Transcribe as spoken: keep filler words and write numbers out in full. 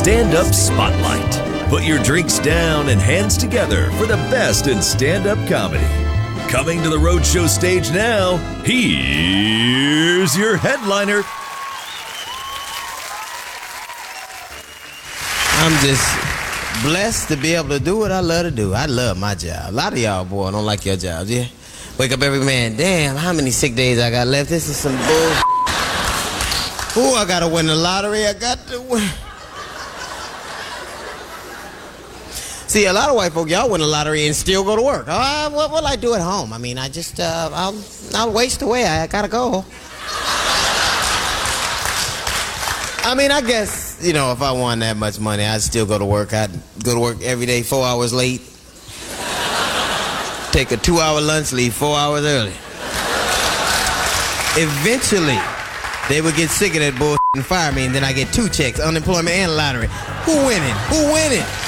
Stand-Up Spotlight. Put your drinks down and hands together for the best in stand-up comedy. Coming to the Roadshow stage now, here's your headliner. I'm just blessed to be able to do what I love to do. I love my job. A lot of y'all, boy, don't like your jobs, yeah? Wake up every man, damn, how many sick days I got left? This is some bull. Ooh, I gotta win the lottery. I got to win. See, a lot of white folk, y'all win the lottery and still go to work. Uh, what will I do at home? I mean, I just, uh, I'll, I'll waste away. I gotta go. I mean, I guess, you know, if I won that much money, I'd still go to work. I'd go to work every day, four hours late. Take a two-hour lunch, leave four hours early. Eventually, they would get sick of that bullshit and fire me, and then I get two checks, unemployment and lottery. Who winning? Who winning?